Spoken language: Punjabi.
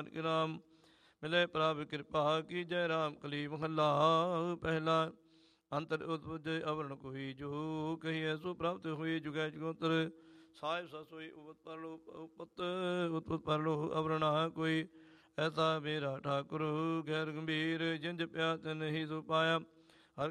ਨਾਨਕ ਨਾਮ ਮਿਲੇ ਪ੍ਰਭ ਕਿਰਪਾ ਕੀ ਜੈ ਰਾਮ ਕਲੀ ਮਹੱਲਾ ਪਹਿਲਾ। ਅੰਤਰ ਉਤਪਜੈ ਅਵਰਣ ਕੋਈ ਜੋ ਕਹੀਐ ਸੋ ਪ੍ਰਾਪਤ ਹੋਈ ਜੁਗੈ ਜੁਗੰਤਰ ਸਾਹਿਬ ਸਸੋਈ ਉਪਤ ਪਰਲੋ ਉਤਪਤ ਪਰਲੋ ਅਵਰਣਾ ਕੋਈ ਐਸਾ ਮੇਰਾ ਠਾਕੁਰ ਗੈਰ ਗੰਭੀਰ ਜਿੰਜ ਪਿਆ ਤਿਨ ਹੀ ਸੋ ਪਾਇਆ